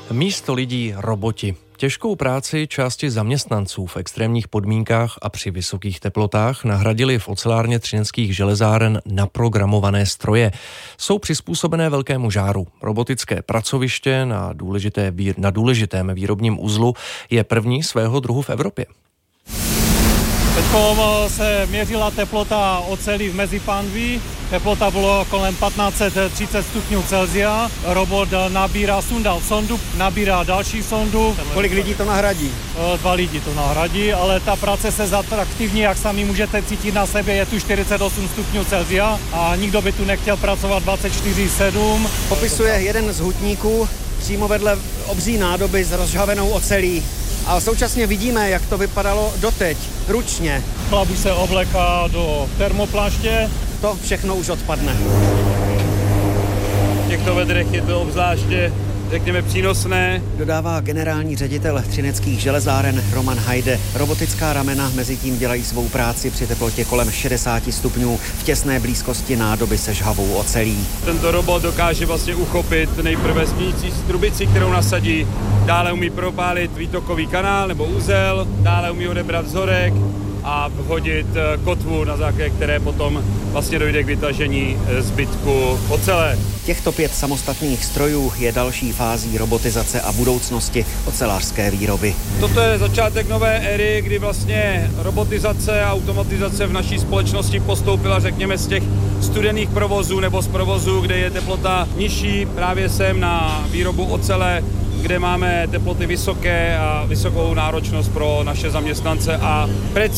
Místo lidí roboti. Těžkou práci části zaměstnanců v extrémních podmínkách a při vysokých teplotách nahradili v ocelárně Třineckých železáren naprogramované stroje. Jsou přizpůsobené velkému žáru. Robotické pracoviště na důležitém výrobním uzlu je první svého druhu v Evropě. Teďkom se měřila teplota oceli v mezipánví. Teplota bylo kolem 1530 stupňů Celsia. Robot sundal sondu, nabírá další sondu. Kolik lidí to nahradí? 2 lidi to nahradí, ale ta práce se zatraktivní, jak sami můžete cítit na sebe, je tu 48 stupňů Celsia a nikdo by tu nechtěl pracovat 24/7. Popisuje jeden z hutníků přímo vedle obří nádoby s rozžhavenou ocelí. A současně vidíme, jak to vypadalo doteď, ručně. Chlap už se obleká do termopláště. To všechno už odpadne. V těchto vedrech je to obzvláště, řekněme, přínosné. Dodává generální ředitel Třineckých železáren Roman Hajde. Robotická ramena mezi tím dělají svou práci při teplotě kolem 60 stupňů v těsné blízkosti nádoby se žhavou ocelí. Tento robot dokáže vlastně uchopit nejprve změnící trubici, kterou nasadí, dále umí propálit výtokový kanál nebo uzel, dále umí odebrat vzorek a vhodit kotvu, na základě které potom vlastně dojde k vytažení zbytku ocele. Těchto 5 samostatných strojů je další fází robotizace a budoucnosti ocelářské výroby. Toto je začátek nové éry, kdy vlastně robotizace a automatizace v naší společnosti postoupila, řekněme, z těch studených provozů nebo z provozů, kde je teplota nižší, právě sem na výrobu ocele, kde máme teploty vysoké a vysokou náročnost pro naše zaměstnance a